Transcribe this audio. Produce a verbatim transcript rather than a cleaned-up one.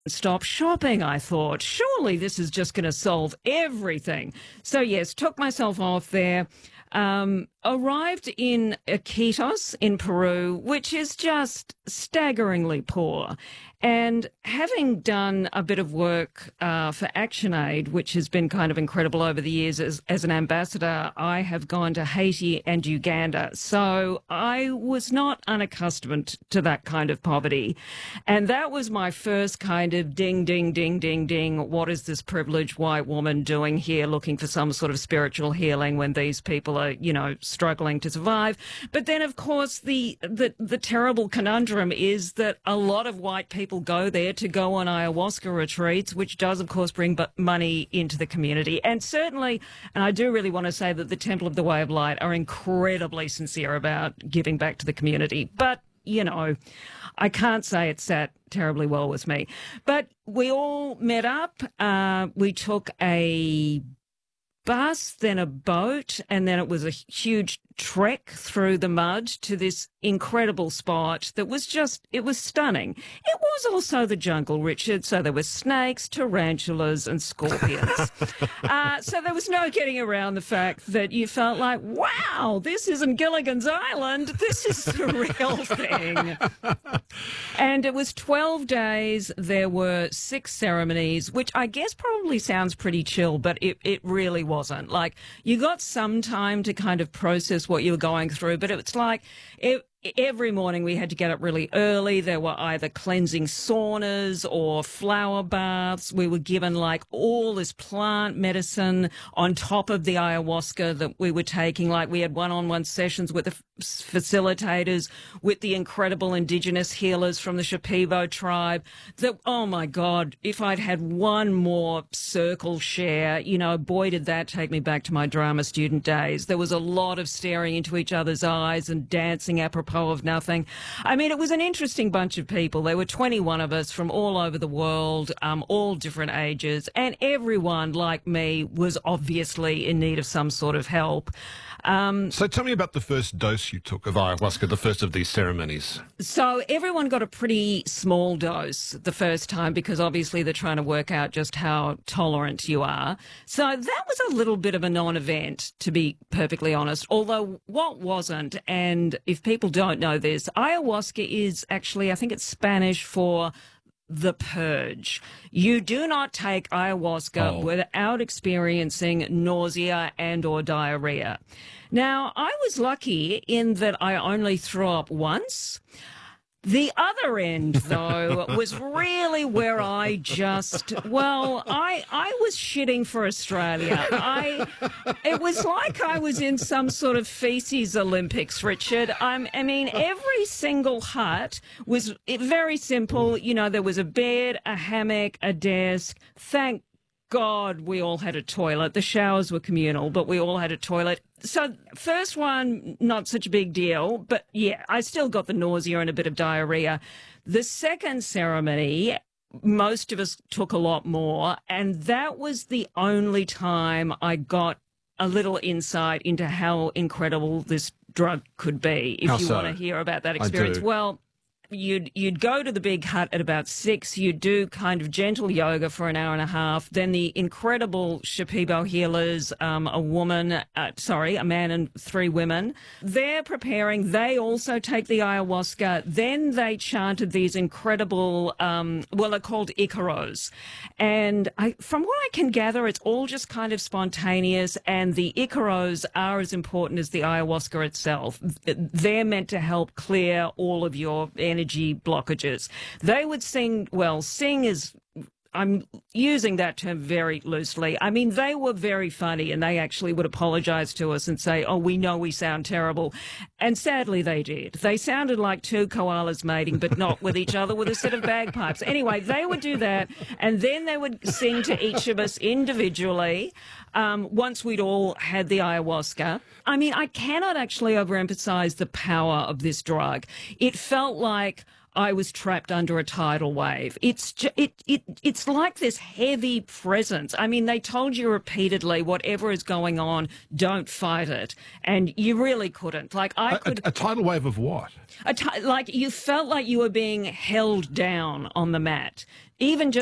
Stop shopping, I thought. Surely this is just going to solve everything. So, yes, took myself off there. Um, arrived in Iquitos in Peru, which is just staggeringly poor. And having done a bit of work uh, for ActionAid, which has been kind of incredible over the years as, as an ambassador, I have gone to Haiti and Uganda. So I was not unaccustomed to that kind of poverty. And that was my first kind of ding, ding, ding, ding, ding. What is this privileged white woman doing here looking for some sort of spiritual healing when these people are, you know, struggling to survive? But then, of course, the, the, the terrible conundrum is that a lot of white people go there to go on ayahuasca retreats, which does, of course, bring money into the community. And certainly, and I do really want to say that the Temple of the Way of Light are incredibly sincere about giving back to the community. But, you know, I can't say it sat terribly well with me. But we all met up. Uh, we took a bus, then a boat, and then it was a huge trek through the mud to this incredible spot that was just, it was stunning. It was also the jungle, Richard, so there were snakes, tarantulas and scorpions. uh, so there was no getting around the fact that you felt like, wow, this isn't Gilligan's Island, this is the real thing. And it was twelve days, there were six ceremonies, which I guess probably sounds pretty chill, but it, it really wasn't. Like, you got some time to kind of process what you were going through, but it's like it, every morning we had to get up really early. There were either cleansing saunas or flower baths. We were given like all this plant medicine on top of the ayahuasca that we were taking. Like, we had one-on-one sessions with the facilitators, with the incredible indigenous healers from the Shipibo tribe. That, oh my God, if I'd had one more circle share, you know, boy, did that take me back to my drama student days. There was a lot of staring into each other's eyes and dancing apropos of nothing. I mean, it was an interesting bunch of people. There were twenty-one of us from all over the world, um, all different ages, and everyone, like me, was obviously in need of some sort of help. Um, so tell me about the first dose you took of ayahuasca, the first of these ceremonies. So everyone got a pretty small dose the first time because obviously they're trying to work out just how tolerant you are. So that was a little bit of a non-event, to be perfectly honest, although what wasn't, and if people don't know this, ayahuasca is actually, I think it's Spanish for the purge. You do not take ayahuasca oh. without experiencing nausea and or diarrhea. Now, I was lucky in that I only threw up once. The other end, though, was really where I just, well, I I was shitting for Australia. I, it was like I was in some sort of feces Olympics, Richard. I'm, I mean, every single hut was very simple. You know, there was a bed, a hammock, a desk. Thank God we all had a toilet. The showers were communal, but we all had a toilet. So first one, not such a big deal, but yeah, I still got the nausea and a bit of diarrhea. The second ceremony, most of us took a lot more, and that was the only time I got a little insight into how incredible this drug could be, if how you so? want to hear about that experience. I do. Well, You'd you'd go to the big hut at about six. You'd do kind of gentle yoga for an hour and a half. Then the incredible Shipibo healers, um, a woman, uh, sorry, a man and three women. They're preparing. They also take the ayahuasca. Then they chanted these incredible, um, well, they're called Icaros. And I, from what I can gather, it's all just kind of spontaneous. And the Icaros are as important as the ayahuasca itself. They're meant to help clear all of your energy. Energy blockages. They would sing, well, sing is, I'm using that term very loosely. I mean, they were very funny and they actually would apologize to us and say, oh, we know we sound terrible. And sadly, they did. They sounded like two koalas mating, but not with each other, with a set of bagpipes. Anyway, they would do that, and then they would sing to each of us individually um, once we'd all had the ayahuasca. I mean, I cannot actually overemphasize the power of this drug. It felt like I was trapped under a tidal wave. It's ju- it it it's like this heavy presence. I mean, they told you repeatedly, whatever is going on, don't fight it, and you really couldn't. Like I A, could, a, a tidal wave of what? a ti- like you felt like you were being held down on the mat, even just.